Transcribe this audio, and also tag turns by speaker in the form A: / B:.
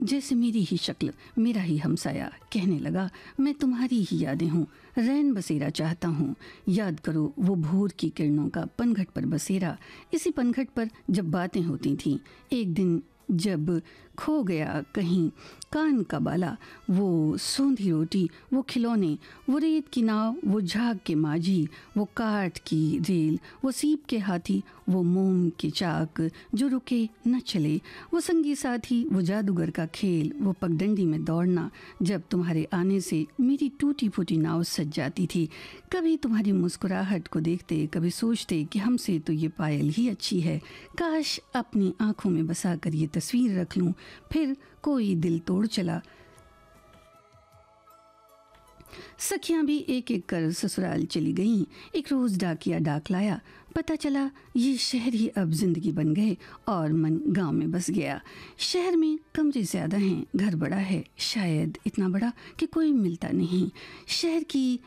A: जैसे मेरी ही शक्ल, मेरा ही हमसाया। कहने लगा, मैं तुम्हारी ही यादें हूँ, रैन बसेरा चाहता हूँ। याद करो वो भोर की किरणों का पनघट पर बसेरा। इसी पनघट पर जब बातें होती थीं, एक दिन जब खो गया कहीं कान का बाला, वो सोंधी रोटी, वो खिलौने, वो रेत की नाव, वो झाग के माझी, वो काठ की रेल, वो सीप के हाथी, वो मोम के चाक जो रुके न चले, वो संगी साथी, वो जादूगर का खेल, वो पगडंडी में दौड़ना जब तुम्हारे आने से मेरी टूटी फूटी नाव सज जाती थी। कभी तुम्हारी मुस्कुराहट को देखते, कभी सोचते कि हमसे तो ये पायल ही अच्छी है, काश अपनी आंखों में बसा कर ये तस्वीर रख लूं। फिर कोई दिल तोड़ चला। सखियां भी एक एक कर ससुराल चली गईं। एक रोज डाकिया डाक लाया, पता चला ये शहर ही अब जिंदगी बन गए और मन गांव में बस गया। शहर में कमरे ज़्यादा हैं, घर बड़ा है, शायद इतना बड़ा कि कोई मिलता नहीं। शहर की